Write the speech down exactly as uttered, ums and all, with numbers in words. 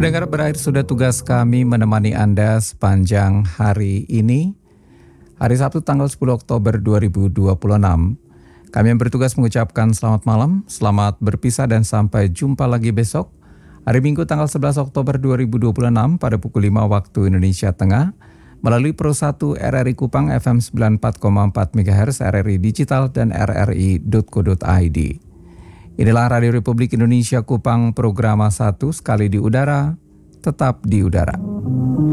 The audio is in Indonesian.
Pendengar, berakhir sudah tugas kami menemani Anda sepanjang hari ini. Hari Sabtu tanggal sepuluh Oktober dua ribu dua puluh enam. Kami yang bertugas mengucapkan selamat malam, selamat berpisah dan sampai jumpa lagi besok. Hari Minggu tanggal sebelas Oktober dua ribu dua puluh enam pada pukul lima waktu Indonesia Tengah. Melalui Pro satu R R I Kupang F M sembilan puluh empat koma empat MHz, R R I Digital dan r r i titik co titik i d. Inilah Radio Republik Indonesia Kupang, program satu sekali di udara, tetap di udara.